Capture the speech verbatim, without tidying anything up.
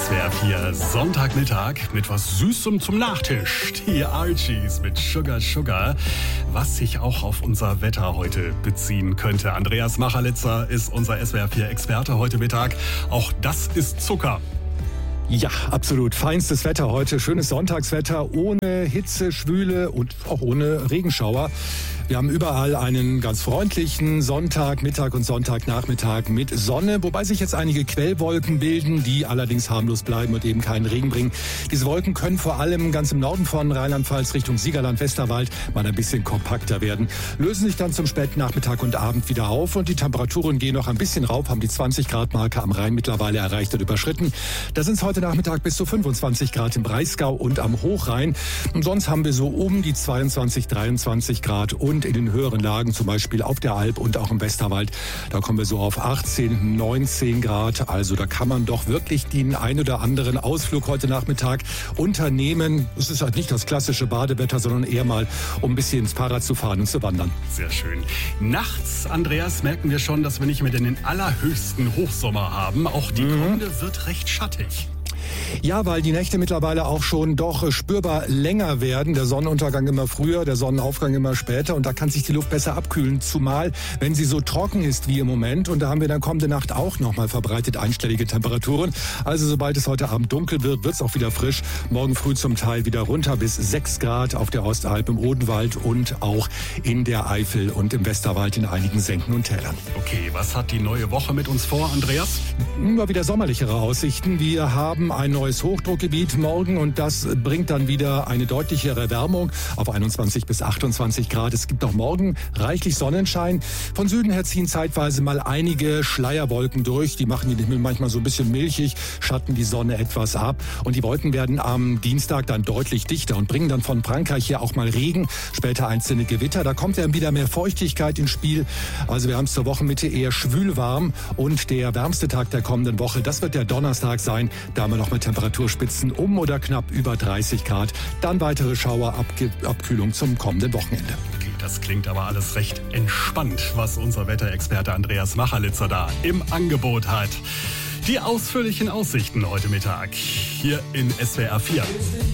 S W R vier Sonntagmittag mit was Süßem zum Nachtisch. Die Archies mit Sugar Sugar, was sich auch auf unser Wetter heute beziehen könnte. Andreas Machalitzer ist unser S W R vier Experte heute Mittag. Auch das ist Zucker. Ja, absolut. Feinstes Wetter heute. Schönes Sonntagswetter ohne Hitze, Schwüle und auch ohne Regenschauer. Wir haben überall einen ganz freundlichen Sonntagmittag und Sonntagnachmittag mit Sonne, wobei sich jetzt einige Quellwolken bilden, die allerdings harmlos bleiben und eben keinen Regen bringen. Diese Wolken können vor allem ganz im Norden von Rheinland-Pfalz Richtung Siegerland, Westerwald mal ein bisschen kompakter werden, lösen sich dann zum Spätnachmittag und Abend wieder auf und die Temperaturen gehen noch ein bisschen rauf, haben die zwanzig Grad Marke am Rhein mittlerweile erreicht und überschritten. Da sind es heute Nachmittag bis zu fünfundzwanzig Grad im Breisgau und am Hochrhein. Und sonst haben wir so um die zweiundzwanzig, dreiundzwanzig Grad und in den höheren Lagen, zum Beispiel auf der Alp und auch im Westerwald, da kommen wir so auf achtzehn, neunzehn Grad. Also da kann man doch wirklich den ein oder anderen Ausflug heute Nachmittag unternehmen. Es ist halt nicht das klassische Badewetter, sondern eher mal, um ein bisschen ins Fahrrad zu fahren und zu wandern. Sehr schön. Nachts, Andreas, merken wir schon, dass wir nicht mehr den allerhöchsten Hochsommer haben. Auch die Mhm. kommende wird recht schattig. Ja, weil die Nächte mittlerweile auch schon doch spürbar länger werden. Der Sonnenuntergang immer früher, der Sonnenaufgang immer später. Und da kann sich die Luft besser abkühlen. Zumal, wenn sie so trocken ist wie im Moment. Und da haben wir dann kommende Nacht auch nochmal verbreitet einstellige Temperaturen. Also sobald es heute Abend dunkel wird, wird es auch wieder frisch. Morgen früh zum Teil wieder runter bis sechs Grad auf der Ostalb, im Odenwald und auch in der Eifel und im Westerwald in einigen Senken und Tälern. Okay, was hat die neue Woche mit uns vor, Andreas? Immer wieder sommerlichere Aussichten. Wir haben ein neues Hochdruckgebiet morgen und das bringt dann wieder eine deutlichere Erwärmung auf einundzwanzig bis achtundzwanzig Grad. Es gibt auch morgen reichlich Sonnenschein. Von Süden her ziehen zeitweise mal einige Schleierwolken durch. Die machen die Himmel manchmal so ein bisschen milchig, schatten die Sonne etwas ab. Und die Wolken werden am Dienstag dann deutlich dichter und bringen dann von Frankreich her auch mal Regen, später einzelne Gewitter. Da kommt dann wieder mehr Feuchtigkeit ins Spiel. Also wir haben es zur Wochenmitte eher schwülwarm und der wärmste Tag der kommenden Woche, das wird der Donnerstag sein. Da haben wir noch mit Temperaturspitzen um oder knapp über dreißig Grad. Dann weitere Schauerabkühlung zum kommenden Wochenende. Okay, das klingt aber alles recht entspannt, was unser Wetterexperte Andreas Machalitzer da im Angebot hat. Die ausführlichen Aussichten heute Mittag hier in S W R vier.